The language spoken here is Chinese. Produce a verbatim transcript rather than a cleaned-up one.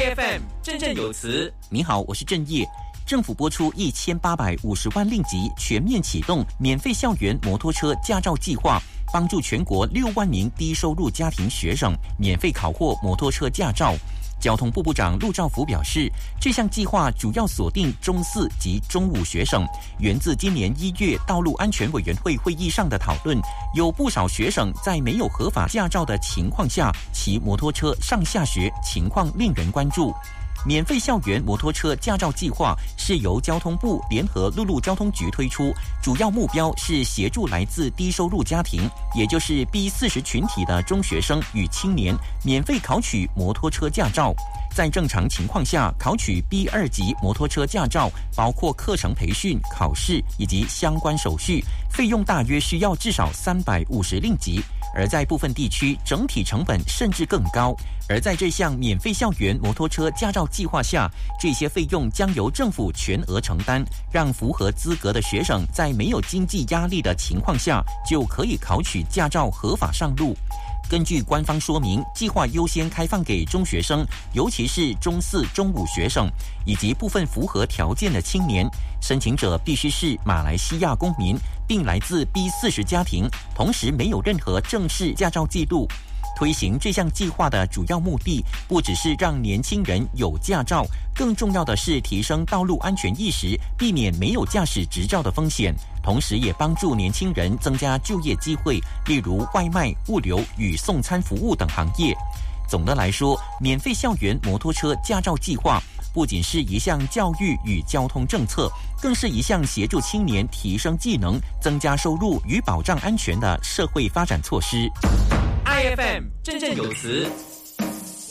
I F M 振振有词。 你好，我是郑业。政府拨出一千八百五十万令吉，全面启动免费校园摩托车驾照计划，帮助全国六万名低收入家庭学生免费考获摩托车驾照。交通部部长陆兆福表示，这项计划主要锁定中四及中五学生，源自今年一月道路安全委员会会议上的讨论，有不少学生在没有合法驾照的情况下骑摩托车上下学，情况令人关注。免费校园摩托车驾照计划是由交通部联合陆路交通局推出，主要目标是协助来自低收入家庭，也就是 B 四十 群体的中学生与青年免费考取摩托车驾照。在正常情况下，考取 B 二 级摩托车驾照包括课程培训、考试以及相关手续，费用大约需要至少三百五十令吉，而在部分地区整体成本甚至更高。而在这项免费校园摩托车驾照计划下，这些费用将由政府全额承担，让符合资格的学生在没有经济压力的情况下就可以考取驾照合法上路。根据官方说明，计划优先开放给中学生，尤其是中四、中五学生，以及部分符合条件的青年。申请者必须是马来西亚公民，并来自 B 四十 家庭，同时没有任何正式驾照记录。推行这项计划的主要目的，不只是让年轻人有驾照，更重要的是提升道路安全意识，避免没有驾驶执照的风险，同时也帮助年轻人增加就业机会，例如外卖、物流与送餐服务等行业。总的来说，免费校园摩托车驾照计划不仅是一项教育与交通政策，更是一项协助青年提升技能、增加收入与保障安全的社会发展措施。 I F M 振振有词。